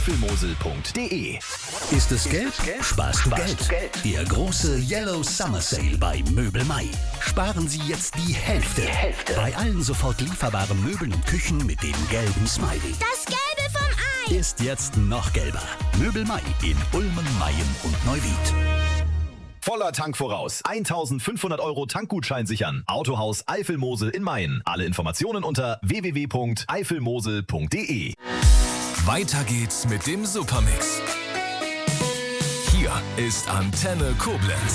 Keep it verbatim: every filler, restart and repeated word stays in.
Mosel punkt de. Ist es Geld? Sparst du Geld. Der große Yellow Summer Sale bei Möbel Mai. Sparen Sie jetzt die Hälfte. Die Hälfte. Bei allen sofort lieferbaren Möbeln und Küchen mit dem gelben Smiley. Das Gelbe vom Ei. Ist jetzt noch gelber. Möbel Mai in Ulmen, Mayen und Neuwied. Voller Tank voraus. eintausendfünfhundert Euro Tankgutschein sichern. Autohaus Eifelmosel in Mayen. Alle Informationen unter w w w punkt eifelmosel punkt de. Weiter geht's mit dem Supermix. Hier ist Antenne Koblenz.